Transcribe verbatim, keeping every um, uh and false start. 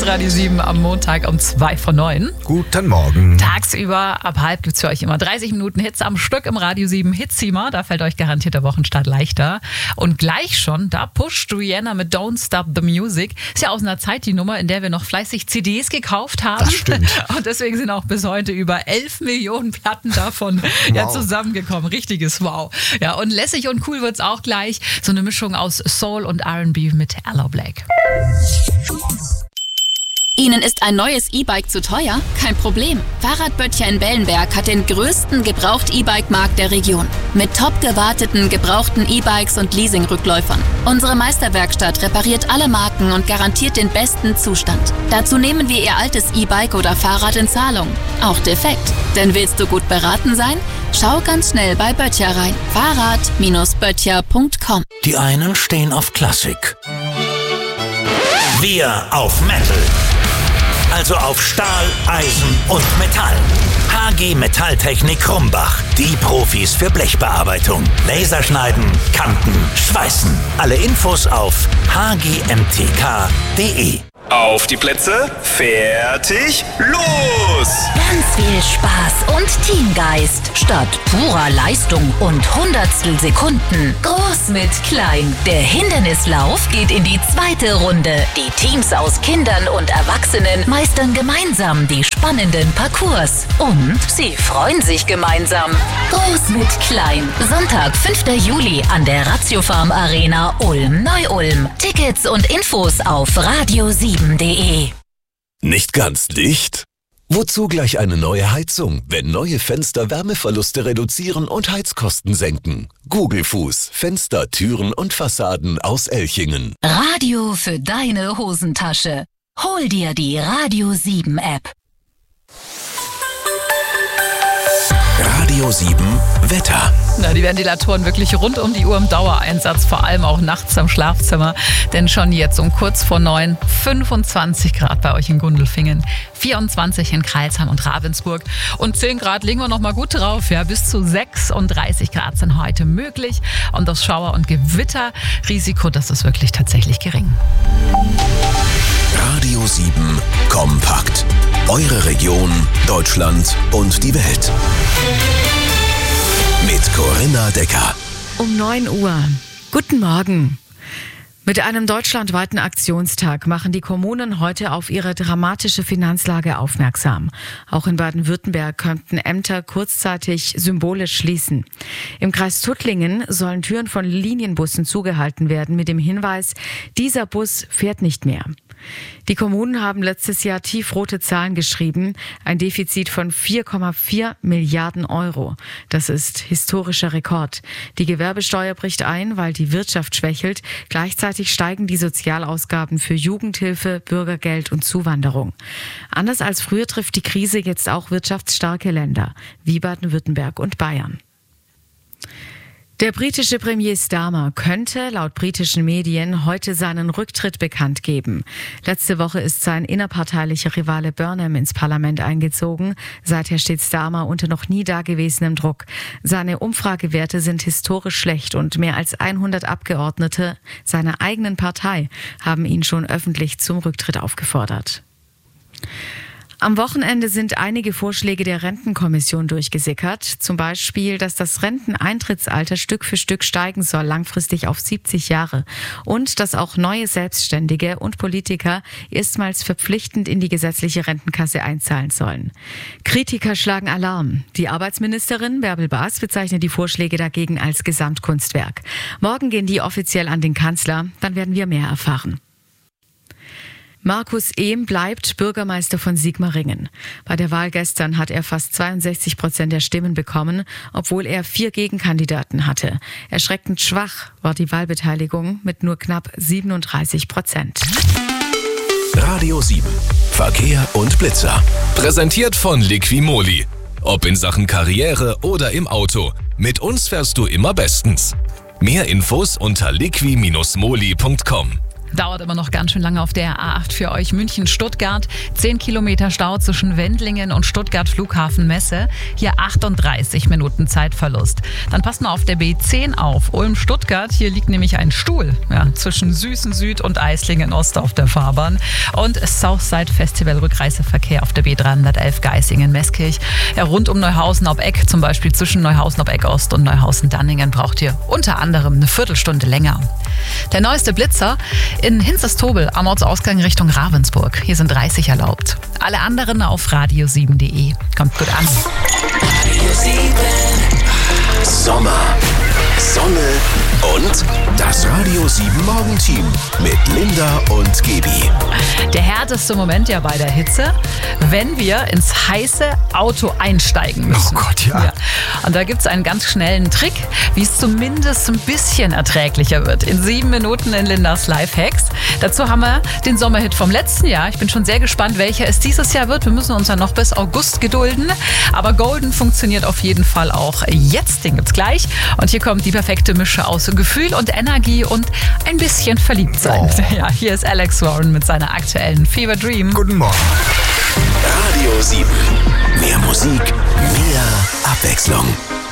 ist Radio sieben am Montag um zwei vor neun. Guten Morgen. Tagsüber ab halb gibt es für euch immer dreißig Minuten Hits am Stück im Radio sieben Hitzimmer. Da fällt euch garantiert der Wochenstart leichter. Und gleich schon, da pusht Rihanna mit Don't Stop the Music. Ist ja aus einer Zeit die Nummer, in der wir noch fleißig C Ds gekauft haben. Das stimmt. Und deswegen sind auch bis heute über elf Millionen Platten davon wow. ja, zusammengekommen. Richtiges Wow. Ja, und lässig und cool wird's auch gleich. So eine Mischung aus Soul und R and B mit Aloe Blacc. Ihnen ist ein neues E-Bike zu teuer? Kein Problem. Fahrradböttcher in Bellenberg hat den größten Gebraucht-E-Bike-Markt der Region. Mit top gewarteten, gebrauchten E-Bikes und Leasing-Rückläufern. Unsere Meisterwerkstatt repariert alle Marken und garantiert den besten Zustand. Dazu nehmen wir Ihr altes E-Bike oder Fahrrad in Zahlung. Auch defekt. Denn willst du gut beraten sein? Schau ganz schnell bei Böttcher rein. Fahrrad Böttcher punkt com. Die einen stehen auf Klassik. Wir auf Metal. Also auf Stahl, Eisen und Metall. H G Metalltechnik Krumbach. Die Profis für Blechbearbeitung. Laserschneiden, Kanten, Schweißen. Alle Infos auf h g m t k punkt d e. Auf die Plätze, fertig, los! Ganz viel Spaß und Teamgeist. Statt purer Leistung und Hundertstel Sekunden. Groß mit klein. Der Hindernislauf geht in die zweite Runde. Die Teams aus Kindern und Erwachsenen meistern gemeinsam die spannenden Parcours. Und sie freuen sich gemeinsam. Groß mit klein. Sonntag, fünfter Juli an der Ratiofarm Arena Ulm-Neu-Ulm. Tickets und Infos auf radio sieben punkt de. Nicht ganz dicht? Wozu gleich eine neue Heizung, wenn neue Fenster Wärmeverluste reduzieren und Heizkosten senken? Gugelfuß, Fenster, Türen und Fassaden aus Elchingen. Radio für deine Hosentasche. Hol dir die Radio sieben App. Radio sieben Wetter. Na, die Ventilatoren wirklich rund um die Uhr im Dauereinsatz, vor allem auch nachts im Schlafzimmer. Denn schon jetzt um kurz vor neun, fünfundzwanzig Grad bei euch in Gundelfingen, vierundzwanzig in Crailsheim und Ravensburg und zehn Grad legen wir noch mal gut drauf. Ja, bis zu sechsunddreißig Grad sind heute möglich und das Schauer- und Gewitterrisiko, das ist wirklich tatsächlich gering. Radio sieben Kompakt. Eure Region, Deutschland und die Welt. Mit Corinna Decker. Um neun Uhr. Guten Morgen. Mit einem deutschlandweiten Aktionstag machen die Kommunen heute auf ihre dramatische Finanzlage aufmerksam. Auch in Baden-Württemberg könnten Ämter kurzzeitig symbolisch schließen. Im Kreis Tuttlingen sollen Türen von Linienbussen zugehalten werden mit dem Hinweis, dieser Bus fährt nicht mehr. Die Kommunen haben letztes Jahr tiefrote Zahlen geschrieben, ein Defizit von vier Komma vier Milliarden Euro. Das ist historischer Rekord. Die Gewerbesteuer bricht ein, weil die Wirtschaft schwächelt. Gleichzeitig steigen die Sozialausgaben für Jugendhilfe, Bürgergeld und Zuwanderung. Anders als früher trifft die Krise jetzt auch wirtschaftsstarke Länder wie Baden-Württemberg und Bayern. Der britische Premier Starmer könnte laut britischen Medien heute seinen Rücktritt bekannt geben. Letzte Woche ist sein innerparteilicher Rivale Burnham ins Parlament eingezogen. Seither steht Starmer unter noch nie dagewesenem Druck. Seine Umfragewerte sind historisch schlecht und mehr als hundert Abgeordnete seiner eigenen Partei haben ihn schon öffentlich zum Rücktritt aufgefordert. Am Wochenende sind einige Vorschläge der Rentenkommission durchgesickert. Zum Beispiel, dass das Renteneintrittsalter Stück für Stück steigen soll, langfristig auf siebzig Jahre. Und dass auch neue Selbstständige und Politiker erstmals verpflichtend in die gesetzliche Rentenkasse einzahlen sollen. Kritiker schlagen Alarm. Die Arbeitsministerin Bärbel Baas bezeichnet die Vorschläge dagegen als Gesamtkunstwerk. Morgen gehen die offiziell an den Kanzler, dann werden wir mehr erfahren. Markus Ehm bleibt Bürgermeister von Sigmaringen. Bei der Wahl gestern hat er fast zweiundsechzig Prozent der Stimmen bekommen, obwohl er vier Gegenkandidaten hatte. Erschreckend schwach war die Wahlbeteiligung mit nur knapp siebenunddreißig Prozent. Radio sieben. Verkehr und Blitzer. Präsentiert von Liquimoli. Ob in Sachen Karriere oder im Auto. Mit uns fährst du immer bestens. Mehr Infos unter liqui Bindestrich moli punkt com. Dauert immer noch ganz schön lange auf der A acht für euch. München-Stuttgart, zehn Kilometer Stau zwischen Wendlingen und Stuttgart Flughafen Messe. Hier achtunddreißig Minuten Zeitverlust. Dann passt mal auf der B zehn auf. Ulm-Stuttgart, hier liegt nämlich ein Stuhl ja, zwischen Süßen Süd und Eislingen Ost auf der Fahrbahn. Und Southside Festival Rückreiseverkehr auf der B dreihundertelf Geisingen-Meßkirch. Ja, rund um Neuhausen ob Eck, zum Beispiel zwischen Neuhausen ob Eck Ost und Neuhausen-Danningen, braucht ihr unter anderem eine Viertelstunde länger. Der neueste Blitzer in Hinzerstobel am Ortsausgang Richtung Ravensburg. Hier sind dreißig erlaubt. Alle anderen auf radio sieben punkt de. Kommt gut an. Radio sieben. Sommer, Sonne und das Radio sieben Morgenteam mit Linda und Gebi. Der härteste Moment ja bei der Hitze, wenn wir ins heiße Auto einsteigen müssen. Oh Gott, ja. ja. Und da gibt es einen ganz schnellen Trick, wie es zumindest ein bisschen erträglicher wird. In sieben Minuten in Lindas Lifehacks. Dazu haben wir den Sommerhit vom letzten Jahr. Ich bin schon sehr gespannt, welcher es dieses Jahr wird. Wir müssen uns ja noch bis August gedulden. Aber Golden funktioniert auf jeden Fall auch jetzt. Den gibt's gleich. Und hier kommt die perfekte Mische aus Gefühl und Energie und ein bisschen verliebt sein. Oh. Ja, hier ist Alex Warren mit seiner aktuellen Fever Dream. Guten Morgen. Radio sieben. Mehr Musik, mehr Abwechslung.